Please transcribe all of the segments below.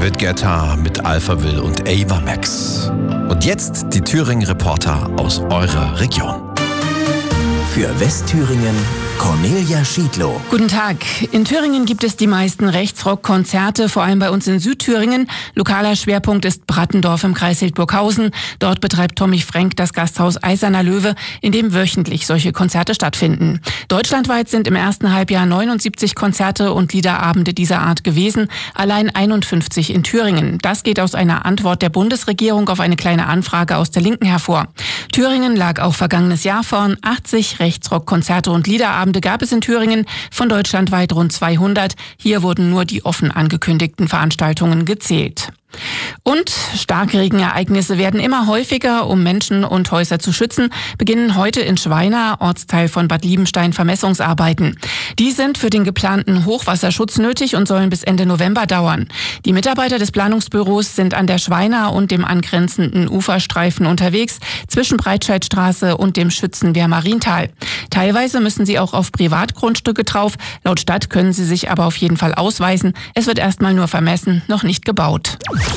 David Guetta mit Alphaville und Ava Max. Und jetzt die Thüringen-Reporter aus eurer Region. Für Westthüringen Cornelia Schiedlow. Guten Tag. In Thüringen gibt es die meisten Rechtsrock-Konzerte, vor allem bei uns in Südthüringen. Lokaler Schwerpunkt ist Brattendorf im Kreis Hildburghausen. Dort betreibt Tommy Fränk das Gasthaus Eiserner Löwe, in dem wöchentlich solche Konzerte stattfinden. Deutschlandweit sind im ersten Halbjahr 79 Konzerte und Liederabende dieser Art gewesen, allein 51 in Thüringen. Das geht aus einer Antwort der Bundesregierung auf eine kleine Anfrage aus der Linken hervor. Thüringen lag auch vergangenes Jahr vorn. 80 Rechtsrock-Konzerte und Liederabende gab es in Thüringen, von deutschlandweit rund 200. Hier wurden nur die offen angekündigten Veranstaltungen gezählt. Und Starkregenereignisse werden immer häufiger. Um Menschen und Häuser zu schützen, beginnen heute in Schweina, Ortsteil von Bad Liebenstein, Vermessungsarbeiten. Die sind für den geplanten Hochwasserschutz nötig und sollen bis Ende November dauern. Die Mitarbeiter des Planungsbüros sind an der Schweina und dem angrenzenden Uferstreifen unterwegs, zwischen Breitscheidstraße und dem Schützenwehr Mariental. Teilweise müssen sie auch auf Privatgrundstücke drauf. Laut Stadt können sie sich aber auf jeden Fall ausweisen. Es wird erstmal nur vermessen, noch nicht gebaut.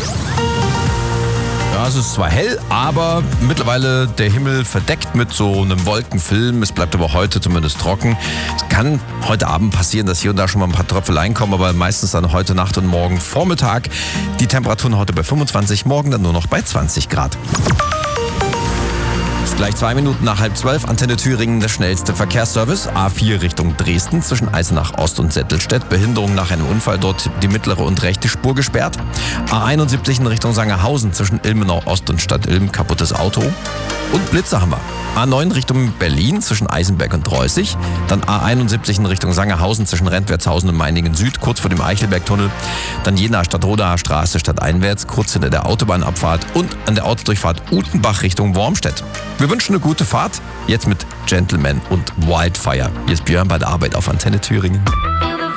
Ja, es ist zwar hell, aber mittlerweile der Himmel verdeckt mit so einem Wolkenfilm. Es bleibt aber heute zumindest trocken. Es kann heute Abend passieren, dass hier und da schon mal ein paar Tröpfeleien kommen, aber meistens dann heute Nacht und morgen Vormittag. Die Temperaturen heute bei 25, morgen dann nur noch bei 20 Grad. Ist gleich 2 Minuten nach 11:30, Antenne Thüringen, der schnellste Verkehrsservice. A4 Richtung Dresden zwischen Eisenach Ost und Settelstedt. Behinderung nach einem Unfall, dort die mittlere und rechte Spur gesperrt. A71 in Richtung Sangerhausen zwischen Ilmenau Ost und Stadt Ilm, kaputtes Auto. Und Blitze haben wir. A9 Richtung Berlin zwischen Eisenberg und Reußig. Dann A71 in Richtung Sangerhausen zwischen Rentwertshausen und Meiningen Süd, kurz vor dem Eichelbergtunnel. Dann Jena Stadtrodaer Straße stadteinwärts, kurz hinter der Autobahnabfahrt. Und an der Ortsdurchfahrt Utenbach Richtung Wormstedt. Wir wünschen eine gute Fahrt. Jetzt mit Gentleman und Wildfire. Hier ist Björn bei der Arbeit auf Antenne Thüringen.